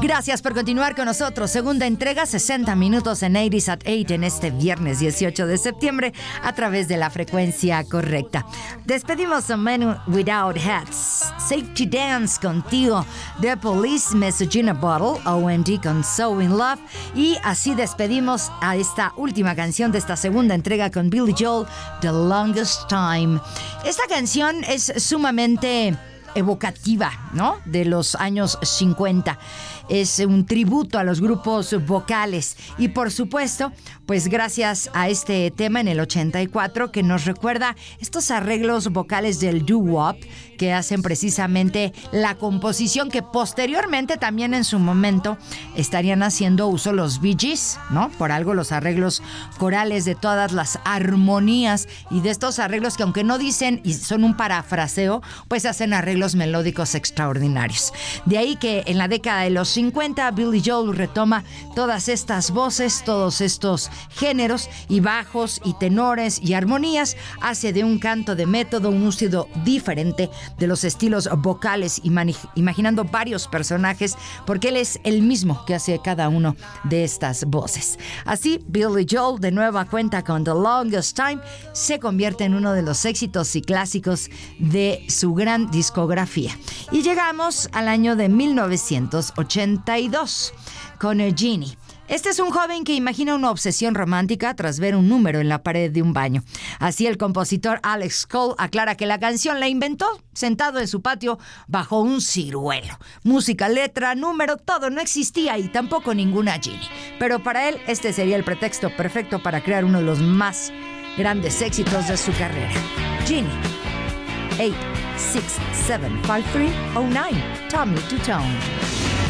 Gracias por continuar con nosotros. Segunda entrega, 60 minutos en 80s at 8 en este viernes 18 de septiembre a través de la frecuencia correcta. Despedimos a Men Without Hats, Safety Dance contigo, The Police, Message in a Bottle, OMD con So In Love, y así despedimos a esta última canción de esta segunda entrega con Billy Joel, The Longest Time. Esta canción es sumamente evocativa, ¿no? De los años 50. Es un tributo a los grupos vocales y, por supuesto, pues gracias a este tema en el 84 que nos recuerda estos arreglos vocales del doo-wop que hacen precisamente la composición que posteriormente también en su momento estarían haciendo uso los Bee Gees, ¿no? Por algo los arreglos corales de todas las armonías y de estos arreglos que, aunque no dicen y son un parafraseo, pues hacen arreglos melódicos extraordinarios. De ahí que en la década de los 50 Billy Joel retoma todas estas voces, todos estos géneros y bajos y tenores y armonías, hace de un canto de método un uso diferente de los estilos vocales, imaginando varios personajes, porque él es el mismo que hace cada uno de estas voces. Así, Billy Joel, de nueva cuenta con The Longest Time, se convierte en uno de los éxitos y clásicos de su gran discografía. Y llegamos al año de 1982 con Genie. Este es un joven que imagina una obsesión romántica tras ver un número en la pared de un baño. Así el compositor Alex Cole aclara que la canción la inventó sentado en su patio bajo un ciruelo. Música, letra, número, todo no existía y tampoco ninguna Genie. Pero para él este sería el pretexto perfecto para crear uno de los más grandes éxitos de su carrera. Genie. 8, 6, 7, 5, 3, 0, 9, Tommy Tutone.